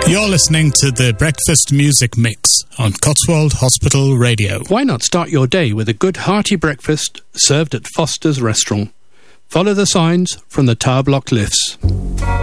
You're listening to the Breakfast Music Mix on Cotswold Hospital Radio. Why not start your day with a good hearty breakfast served at Foster's Restaurant? Follow the signs from the tower block lifts.